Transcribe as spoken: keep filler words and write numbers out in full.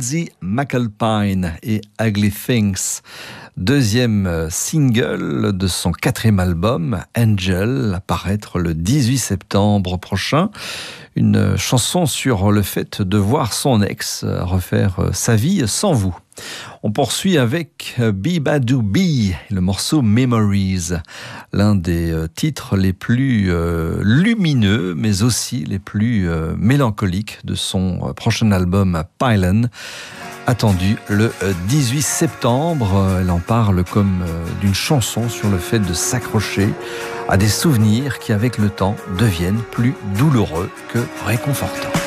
Lindsay McAlpine et Ugly Things. Deuxième single de son quatrième album, Angel, à paraître le dix-huit septembre prochain. Une chanson sur le fait de voir son ex refaire sa vie sans vous. On poursuit avec Bebadoo Bee, le morceau Memories, l'un des titres les plus euh, lumineux, mais aussi les plus euh, mélancoliques de son prochain album Pylon, attendu le dix-huit septembre. Elle en parle comme d'une chanson sur le fait de s'accrocher à des souvenirs qui, avec le temps, deviennent plus douloureux que réconfortants.